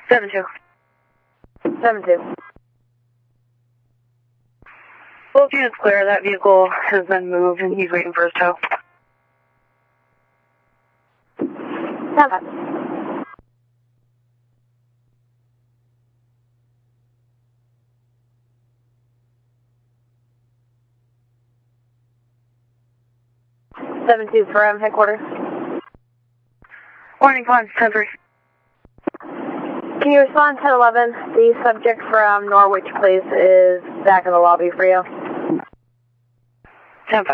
7-2. 7-2. Both units clear. That vehicle has been moved and he's waiting for his tow. 10-5. From headquarters. Morning, Con, 10-3. Can you respond 10-11? The subject from Norwich Place is back in the lobby for you.